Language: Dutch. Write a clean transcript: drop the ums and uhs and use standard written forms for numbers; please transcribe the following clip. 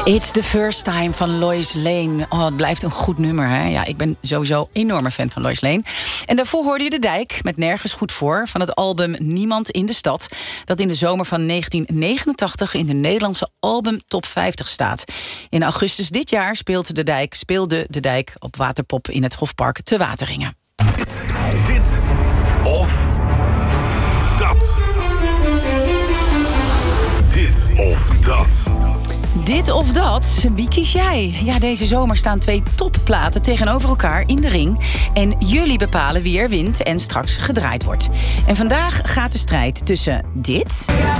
It's the First Time van Lois Lane. Oh, het blijft een goed nummer, hè? Ja, ik ben sowieso enorme fan van Lois Lane. En daarvoor hoorde je De Dijk met Nergens Goed Voor... van het album Niemand in de Stad... dat in de zomer van 1989 in de Nederlandse album Top 50 staat. In augustus dit jaar speelde De Dijk op Waterpop... in het Hofpark te Wateringen. Dit of dat. Dit of dat. Dit of dat, wie kies jij? Ja, deze zomer staan 2 topplaten tegenover elkaar in de ring. En jullie bepalen wie er wint en straks gedraaid wordt. En vandaag gaat de strijd tussen dit...